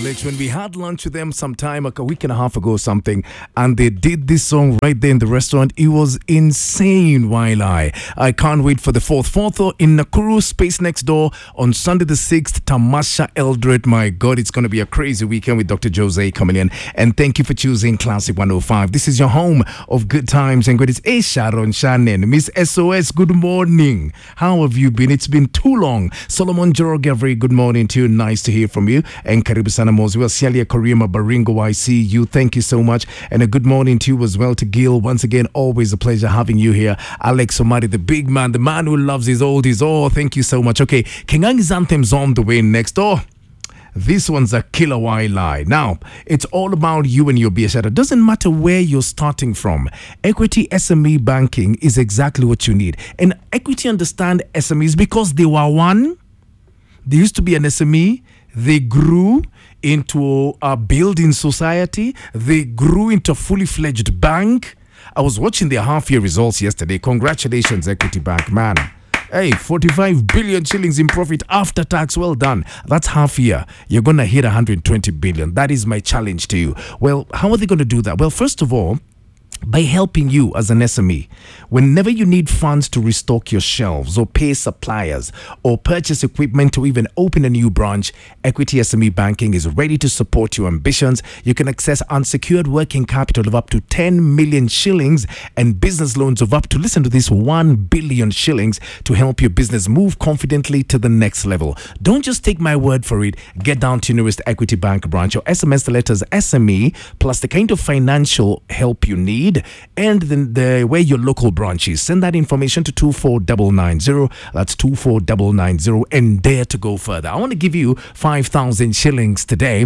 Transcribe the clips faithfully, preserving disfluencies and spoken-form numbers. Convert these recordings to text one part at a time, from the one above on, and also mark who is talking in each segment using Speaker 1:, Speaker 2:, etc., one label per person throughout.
Speaker 1: Alex, when we had lunch with them sometime, like a week and a half ago or something, and they did this song right there in the restaurant. It was insane, while I. I can't wait for the fourth. Fourth in Nakuru, Space Next Door on Sunday the sixth, Tamasha Eldred. My God, it's going to be a crazy weekend with Doctor Jose coming in. And thank you for choosing Classic one oh five. This is your home of good times and good. It's A. Sharon Shannon. Miss S O S, good morning. How have you been? It's been too long. Solomon Joroge, very good morning to you. Nice to hear from you. And Karibu Sana Moswell, Sialia Korima Baringo, I see you. Thank you so much. And a good morning to you as well, to Gil. Once again, always a pleasure having you here. Alex Omari, the big man, the man who loves his oldies. Oh, thank you so much. Okay, Kingangi's Anthem's on the way next. Oh, this one's a killer while lie. Now, it's all about you and your B S. It doesn't matter where you're starting from. Equity S M E banking is exactly what you need. And Equity understand S M Es because they were one. They used to be an S M E. They grew into a building society. They grew into a fully fledged bank. I was watching their half-year results yesterday. Congratulations, Equity Bank, man. Hey, forty-five billion shillings in profit after tax. Well done. That's half year. You're going to hit one hundred twenty billion. That is my challenge to you. Well, how are they going to do that? Well, first of all, by helping you as an S M E. Whenever you need funds to restock your shelves or pay suppliers or purchase equipment or even open a new branch, Equity S M E Banking is ready to support your ambitions. You can access unsecured working capital of up to ten million shillings and business loans of up to, listen to this, one billion shillings to help your business move confidently to the next level. Don't just take my word for it. Get down to your nearest Equity Bank branch or S M S the letters S M E plus the kind of financial help you need and then the where your local branch is. Send that information to two four nine nine zero. That's two four nine nine zero and dare to go further. I want to give you five thousand shillings today.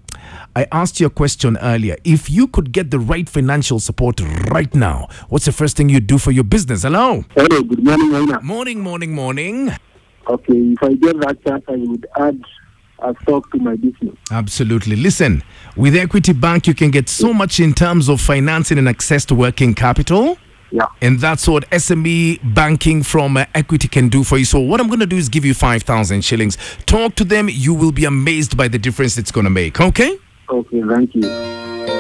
Speaker 1: I asked you a question earlier. If you could get the right financial support right now, what's the first thing you'd do for your business? Hello.
Speaker 2: Hello, good morning, Aina.
Speaker 1: Morning, morning, morning.
Speaker 2: Okay, if I get that chance, I would add a stock to my business.
Speaker 1: Absolutely. Listen, with Equity Bank, you can get so much in terms of financing and access to working capital.
Speaker 2: Yeah.
Speaker 1: And that's what S M E banking from uh, Equity can do for you. So what I'm going to do is give you five thousand shillings. Talk to them. You will be amazed by the difference it's going to make. Okay?
Speaker 2: Okay, thank you.